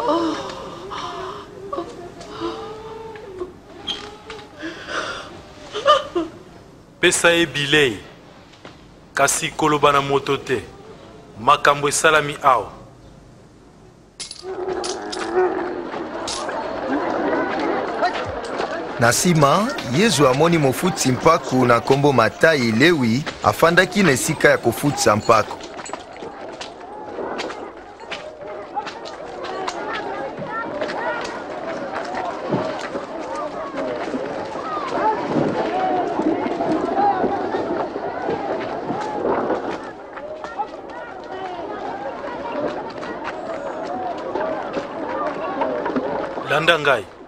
Pesa e bilei kasi koloba na moto te makambo esalami awa. Na nsima Yesu amoni mofutisi mpako na nkombo Matayi Lewi afandaki na esika ya kofutisa mpako. Landa ngai.